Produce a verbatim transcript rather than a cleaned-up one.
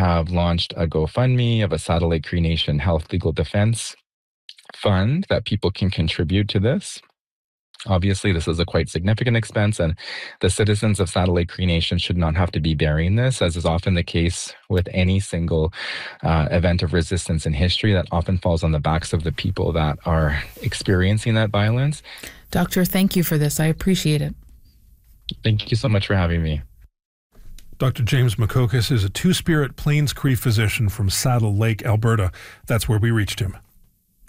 have launched a GoFundMe of a Saddle Lake Cree Nation Health Legal Defense Fund that people can contribute to this. Obviously, this is a quite significant expense, and the citizens of Saddle Lake Cree Nation should not have to be bearing this, as is often the case with any single uh, event of resistance in history. That often falls on the backs of the people that are experiencing that violence. Doctor, thank you for this. I appreciate it. Thank you so much for having me. Doctor James Makokis is a Two-Spirit Plains Cree physician from Saddle Lake, Alberta. That's where we reached him.